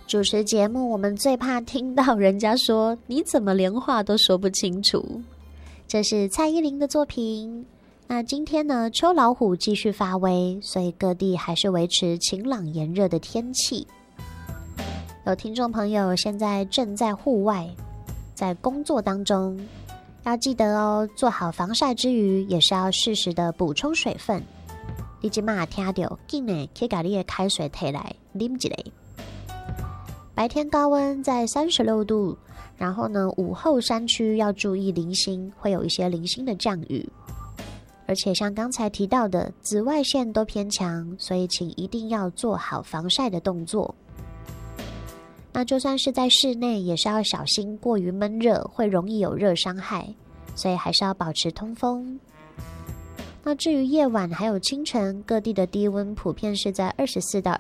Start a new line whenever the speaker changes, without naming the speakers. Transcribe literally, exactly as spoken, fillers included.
主持节目，我们最怕听到人家说你怎么连话都说不清楚。这是蔡依林的作品。那今天呢，秋老虎继续发威，所以各地还是维持晴朗炎热的天气。有听众朋友现在正在户外，在工作当中，要记得哦，做好防晒之余，也是要适时的补充水分。你今嘛听到，紧的去把你的开水提来啉一下。白天高温在三十六度，然后呢，午后山区要注意零星，会有一些零星的降雨。而且像刚才提到的，紫外线都偏强，所以请一定要做好防晒的动作。那就算是在室内，也是要小心过于闷热，会容易有热伤害，所以还是要保持通风。那至于夜晚还有清晨，各地的低温普遍是在二十四到